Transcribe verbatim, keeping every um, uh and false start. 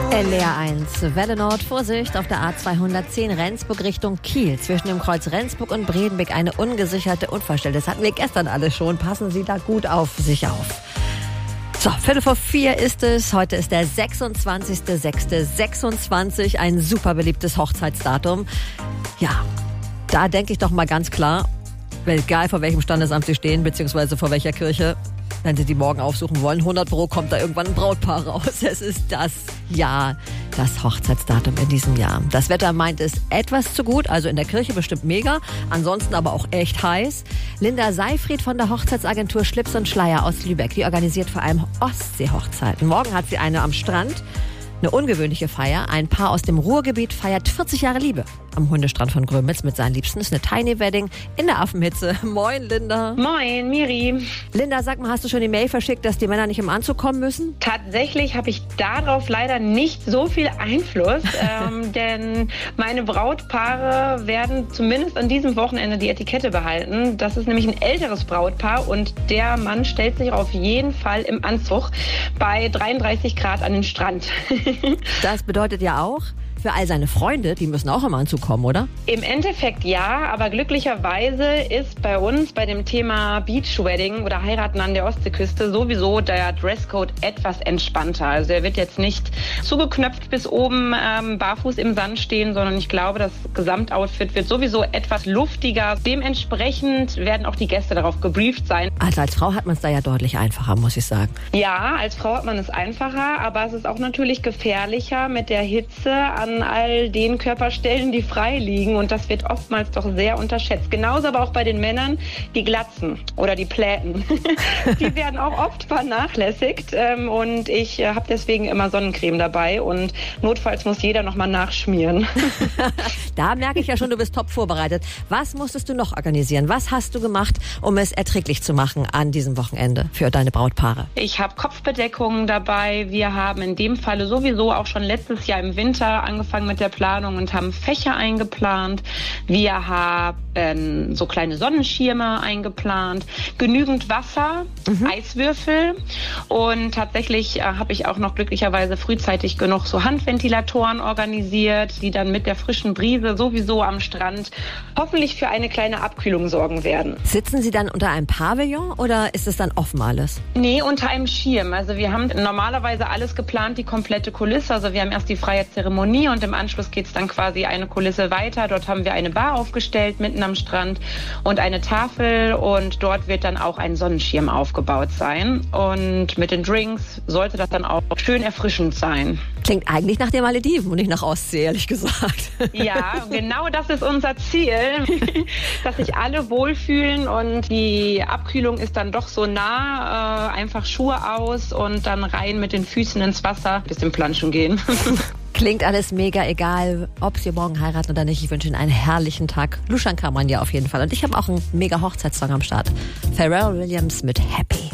L R eins, Welle Nord, Vorsicht auf der A zweihundertzehn Rendsburg Richtung Kiel. Zwischen dem Kreuz Rendsburg und Bredenbeck eine ungesicherte Unfallstelle. Das hatten wir gestern alle schon. Passen Sie da gut auf sich auf. So, Viertel vor vier ist es. Heute ist der sechsundzwanzigster sechster sechsundzwanzig. Ein super beliebtes Hochzeitsdatum. Ja, da denke ich doch mal ganz klar, egal vor welchem Standesamt Sie stehen, beziehungsweise vor welcher Kirche, wenn Sie die morgen aufsuchen wollen, hundert Pro kommt da irgendwann ein Brautpaar raus. Es ist das Jahr, das Hochzeitsdatum in diesem Jahr. Das Wetter meint es etwas zu gut, also in der Kirche bestimmt mega, ansonsten aber auch echt heiß. Linda Seifried von der Hochzeitsagentur Schlips und Schleier aus Lübeck, die organisiert vor allem Ostsee-Hochzeiten. Morgen hat sie eine am Strand. Eine ungewöhnliche Feier. Ein Paar aus dem Ruhrgebiet feiert vierzig Jahre Liebe am Hundestrand von Grömitz mit seinen Liebsten. Das ist eine Tiny Wedding in der Affenhitze. Moin, Linda. Moin, Miri. Linda, sag mal, hast du schon die Mail verschickt, dass die Männer nicht im Anzug kommen müssen? Tatsächlich habe ich darauf leider nicht so viel Einfluss, ähm, denn meine Brautpaare werden zumindest an diesem Wochenende die Etikette behalten. Das ist nämlich ein älteres Brautpaar und der Mann stellt sich auf jeden Fall im Anzug bei dreiunddreißig Grad an den Strand. Das bedeutet ja auch, für all seine Freunde, die müssen auch im Anzug kommen, oder? Im Endeffekt ja, aber glücklicherweise ist bei uns bei dem Thema Beachwedding oder Heiraten an der Ostseeküste sowieso der Dresscode etwas entspannter. Also er wird jetzt nicht zugeknöpft bis oben ähm, barfuß im Sand stehen, sondern ich glaube, das Gesamtoutfit wird sowieso etwas luftiger. Dementsprechend werden auch die Gäste darauf gebrieft sein. Also als Frau hat man es da ja deutlich einfacher, muss ich sagen. Ja, als Frau hat man es einfacher, aber es ist auch natürlich gefährlicher mit der Hitze an all den Körperstellen, die frei liegen. Und das wird oftmals doch sehr unterschätzt. Genauso aber auch bei den Männern, die Glatzen oder die Pläten. Die werden auch oft vernachlässigt. Und ich habe deswegen immer Sonnencreme dabei. Und notfalls muss jeder nochmal nachschmieren. Da merke ich ja schon, du bist top vorbereitet. Was musstest du noch organisieren? Was hast du gemacht, um es erträglich zu machen an diesem Wochenende für deine Brautpaare? Ich habe Kopfbedeckungen dabei. Wir haben in dem Falle sowieso auch schon letztes Jahr im Winter angefangen mit der Planung und haben Fächer eingeplant. Wir haben so kleine Sonnenschirme eingeplant, genügend Wasser, mhm. Eiswürfel und tatsächlich äh, habe ich auch noch glücklicherweise frühzeitig genug so Handventilatoren organisiert, die dann mit der frischen Brise sowieso am Strand hoffentlich für eine kleine Abkühlung sorgen werden. Sitzen Sie dann unter einem Pavillon oder ist es dann offen alles? Nee, unter einem Schirm. Also wir haben normalerweise alles geplant, die komplette Kulisse. Also wir haben erst die freie Zeremonie und im Anschluss geht es dann quasi eine Kulisse weiter. Dort haben wir eine Bar aufgestellt, mitten am Strand und eine Tafel und dort wird dann auch ein Sonnenschirm aufgebaut sein. Und mit den Drinks sollte das dann auch schön erfrischend sein. Klingt eigentlich nach den Malediven und nicht nach Ostsee, ehrlich gesagt. Ja, genau das ist unser Ziel, dass sich alle wohlfühlen und die Abkühlung ist dann doch so nah. Äh, einfach Schuhe aus und dann rein mit den Füßen ins Wasser, bisschen planschen gehen. Klingt alles mega, egal, ob Sie morgen heiraten oder nicht. Ich wünsche Ihnen einen herrlichen Tag. Luschern kann man ja auf jeden Fall. Und ich habe auch einen mega Hochzeitssong am Start. Pharrell Williams mit Happy.